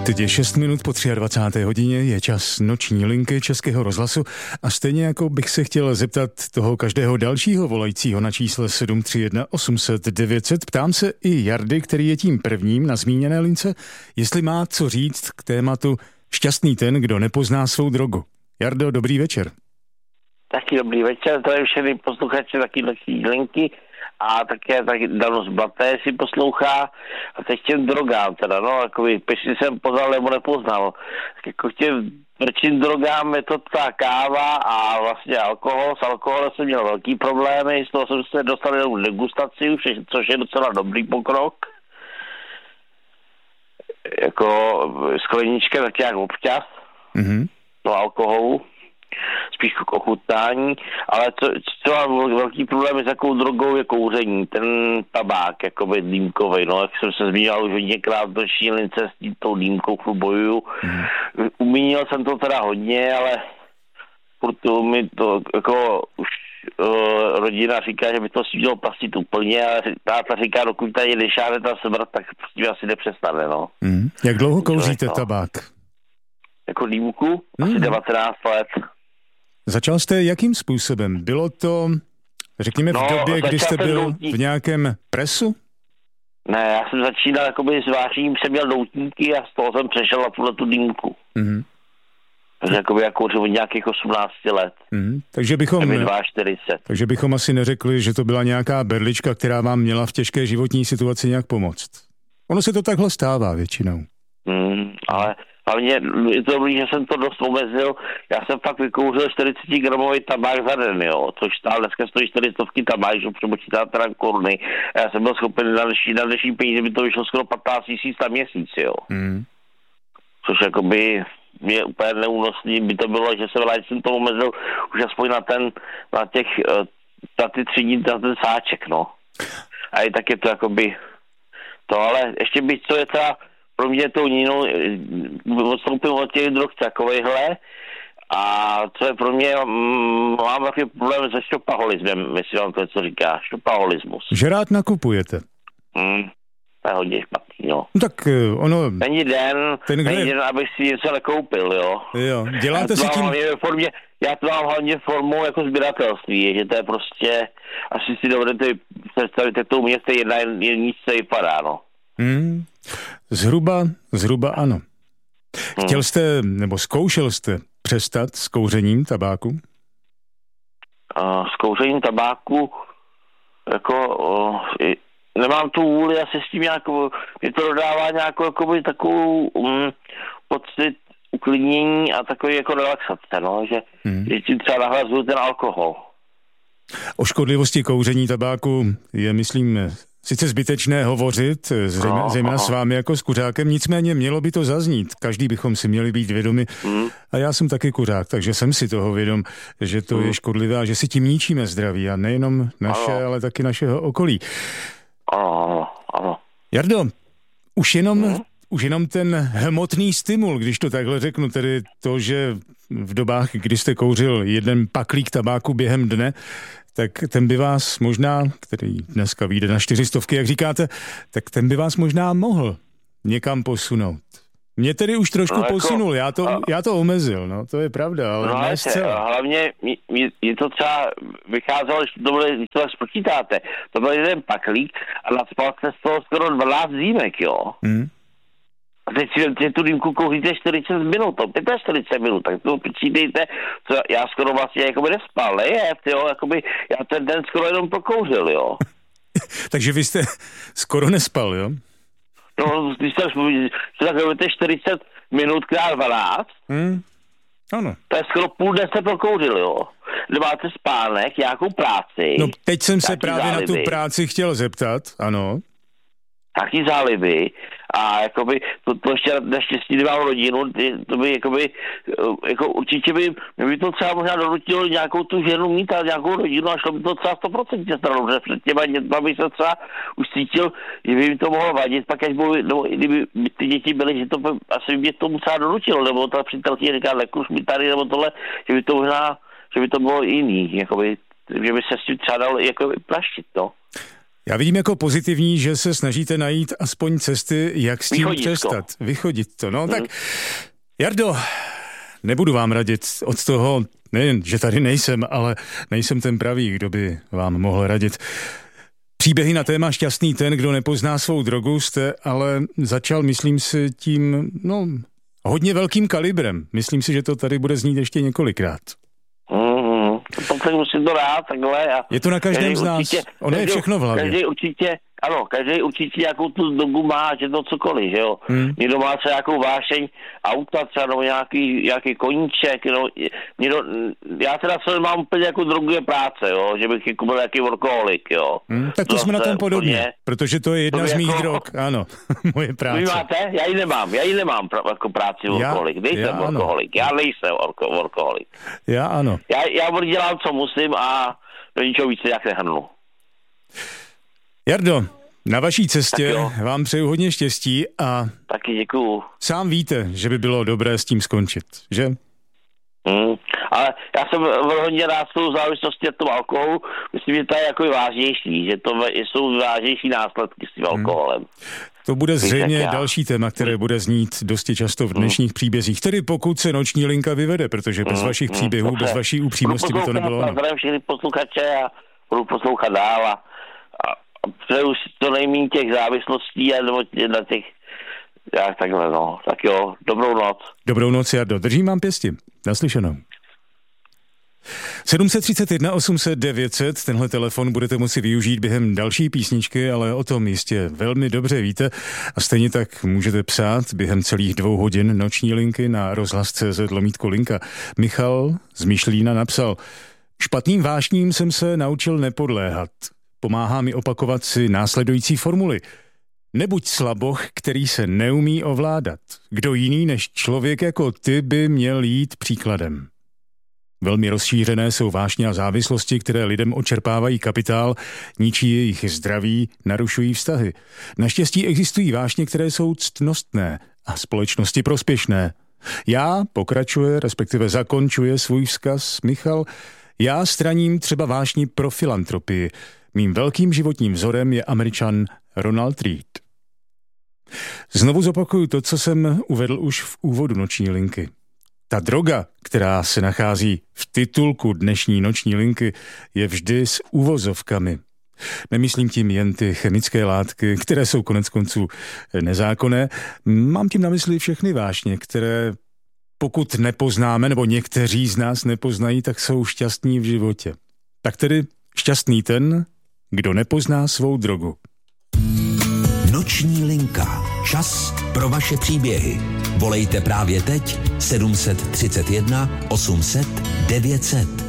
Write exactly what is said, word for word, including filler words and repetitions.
Teď je šest minut po dvacáté třetí hodině, je čas noční linky Českého rozhlasu a stejně jako bych se chtěl zeptat toho každého dalšího volajícího na čísle sedm tři jedna osm set devět set, ptám se i Jardy, který je tím prvním na zmíněné lince, jestli má co říct k tématu šťastný ten, kdo nepozná svou drogu. Jardo, dobrý večer. Taky dobrý večer, to je všechny posluchače taky noční linky. A také taky Danos Blaté si poslouchá a teď těm drogám teda, no, jakoby, jestli jsem poznal nebo nepoznal. Jako těm tvrdším drogám je to ta káva a vlastně alkohol. S alkoholem jsem měl velký problémy, z toho jsem se dostal jenom degustaci, což je docela dobrý pokrok. Jako sklenička tak jak občas, mm-hmm. no alkoholu. Spíš k ochutnání, ale co, co mám velký problém s takovou drogou je kouření, ten tabák, jakoby dýmkovej, no, jak jsem se zmínil už hodněkrát do šílince s tím tou dýmkou bojuju. Mm. Umínil jsem to teda hodně, ale proto mi to, jako už uh, rodina říká, že by to si mělo pastit úplně, ale táta říká, dokud tady nešáhne ta smrt, tak prostě asi nepřestane, no. Mm. Jak dlouho kouříte no. tabák? Jako dýmku? Asi mm. devatenáct let. Začal jste jakým způsobem? Bylo to, řekněme, v no, době, kdy jste byl doutník. V nějakém presu? Ne, já jsem začínal jakoby s vářením, jsem měl doutníky a z toho jsem přešel na tuhle tu dýmku. Mm-hmm. Takže jakoby já kouřil od nějakých osmnácti let. Mm-hmm. Takže bychom, čtyřicet. takže bychom asi neřekli, že to byla nějaká berlička, která vám měla v těžké životní situaci nějak pomoct. Ono se to takhle stává většinou. Mm, ale... Hlavně je to dobrý, že jsem to dost omezil. Já jsem fakt vykouřil čtyřicet gramový tabák za den, jo. Což stál dneska stojí čtyři stovky tabák, že přepočítá teda koruny. A já jsem byl schopen na dnešní, na dnešní peníze by to vyšlo skoro patnáct tisíc na měsíc, jo. Mm. Což jakoby je úplně neúnosný by to bylo, že jsem rád, jsem to omezil už aspoň na ten, na těch, na ty tři dní, na ten sáček, no. A i tak je to jakoby to, ale ještě bych, co je teda pro mě tou nínou odstoupím od těch drog takovejhle a co je pro mě, mm, mám takový problém se štopaholismem, jestli vám to něco říká, štopaholismus. Že rád nakupujete? Mm, to je hodně špatný, no. No tak ono... Není den, ten, není den, abych si něco nekoupil, jo. Jo, děláte si tím... Formě, já to mám hlavně formou jako sběratelství, že to je prostě, asi si dovedete představit, jak to u mě jste jedna jedničce vypadá, no. Hmm, zhruba, zhruba ano. Chtěl jste, nebo zkoušel jste přestat s kouřením tabáku? Uh, s kouřením tabáku jako uh, nemám tu vůli, asi s tím nějakou, mě to dodává nějakou jakoby, takovou um, pocit uklidnění a takový jako relaxace, no, že, hmm. že tím třeba nahlazuju ten alkohol. O škodlivosti kouření tabáku je, myslím, sice zbytečné hovořit, zřejmě, no, zejména s vámi jako s kuřákem, nicméně mělo by to zaznít. Každý bychom si měli být vědomi. Mm. A já jsem taky kuřák, takže jsem si toho vědom, že to mm. je škodlivé a že si tím ničíme zdraví. A nejenom naše, ano. ale taky našeho okolí. Ano, ano. Jardo, už jenom, mm. už jenom ten hmotný stimul, když to takhle řeknu, tedy to, že v dobách, kdy jste kouřil jeden paklík tabáku během dne, tak ten by vás možná, který dneska vyjde na čtyřistovky, jak říkáte, tak ten by vás možná mohl někam posunout. Mě tedy už trošku no jako, posunul, já to, a, já to omezil, no, to je pravda, ale no, ne zcela. Hlavně je to třeba vycházelo, když to, byli, když to spočítáte, to byl jeden paklík a naspal se z toho skoro dvanáct dýmek, jo. Hmm. A teď si tu dýmku kouříte čtyřicet minut, to čtyřicet pět minut, tak to počítejte, co já skoro vlastně jakoby nespal, ne, jo, jakoby já ten den skoro jenom pokouřil, jo. Takže vy jste skoro nespal, jo? No, když jste tak čtyřicet minut krát dvanáct, hmm. ano. To je skoro půl dne jste prokouřil, jo. Nemáte spánek, nějakou práci. No, teď jsem se právě záliby. Na tu práci chtěl zeptat, ano. Taky záliby a jakoby to, to ještě naštěstí nemám rodinu, to by jakoby, jako určitě by, by to třeba možná donutilo nějakou tu ženu mít a nějakou rodinu a šlo by to třeba sto procent stranu, že před těma dětma by se třeba už cítil, že by mi to mohlo vadit, pak až bylo, nebo kdyby ty děti byly, že to by, asi by mě to třeba donutilo, nebo ta přítelkyně říká, nekuř mi tady, nebo tohle, že by to možná, že by to bylo jiný, jakoby, že by se s tím třeba dalo jakoby praštit, no. Já vidím jako pozitivní, že se snažíte najít aspoň cesty, jak s tím Vychodisko. přestat. Vychodit to. No hmm. tak, Jardo, nebudu vám radit od toho, nejen, že tady nejsem, ale nejsem ten pravý, kdo by vám mohl radit. Příběhy na téma Šťastný ten, kdo nepozná svou drogu, jste ale začal, myslím si, tím, no, hodně velkým kalibrem. Myslím si, že to tady bude znít ještě několikrát. Mm, to tak musím to rád, takhle. A je to na každém z nás. Určitě, ono je všechno v hlavě. Každý určitě, ano, každý určitě nějakou tu dobu má, že to cokoliv, že jo. Hmm. Někdo má třeba nějakou vášeň auta, třeba nebo nějaký, nějaký koníček, no, někdo, já teda se mám úplně jako drogu je práce, jo, že bych jako byl nějaký workoholik, jo. Hmm, tak to, to jsme na tom podobně, úplně, protože to je jedna to z mých jako, drog, ano, moje práce. Vy máte? Já ji nemám, já ji nemám pra, jako práci workoholik, nejsem workoholik, já nejsem workoholik. Já ano. Já, já dělám, co musím a do ničeho více jak nehrnu. Jardo, na vaší cestě vám přeju hodně štěstí a taky děkuju. Sám víte, že by bylo dobré s tím skončit, že? Hmm, ale já jsem hodně rád s tou závislostí a tom alkoholu. Myslím, že to je jako vážnější, že to jsou vážnější následky s tím alkoholem. Hmm. To bude zřejmě další téma, které bude znít dosti často v dnešních hmm. příbězích. Tedy pokud se noční linka vyvede, protože bez hmm. vašich příběhů, hmm. bez vaší upřímnosti by to nebylo ono. Zdravím všechny posluchače a budu poslouchat dál a, a přeju si to nejméně těch závislostí a nebo na těch, jak takhle no. Tak jo, dobrou noc. Dobrou noc, Jardo. Držím vám pěsti. Naslyšenou. sedm set třicet jedna osm set devět set, tenhle telefon budete moci využít během další písničky, ale o tom jistě velmi dobře víte a stejně tak můžete psát během celých dvou hodin noční linky na rozhlas tečka cé zet lomítko linka. Michal z Myšlína napsal: špatným vášním jsem se naučil nepodléhat. Pomáhá mi opakovat si následující formuly. Nebuď slaboch, který se neumí ovládat. Kdo jiný než člověk jako ty by měl jít příkladem. Velmi rozšířené jsou vášně a závislosti, které lidem odčerpávají kapitál, ničí jejich zdraví, narušují vztahy. Naštěstí existují vášně, které jsou ctnostné a společnosti prospěšné. Já, pokračuje, respektive zakončuje svůj vzkaz Michal, já straním třeba vášní pro filantropii. Mým velkým životním vzorem je Američan Ronald Reagan. Znovu zopakuju to, co jsem uvedl už v úvodu noční linky. Ta droga, která se nachází v titulku dnešní noční linky, je vždy s uvozovkami. Nemyslím tím jen ty chemické látky, které jsou konec konců nezákonné. Mám tím na mysli všechny vášně, které pokud nepoznáme, nebo někteří z nás nepoznají, tak jsou šťastní v životě. Tak tedy šťastný ten, kdo nepozná svou drogu. Noční linka. Čas pro vaše příběhy. Volejte právě teď sedm set třicet jedna osm set devět set.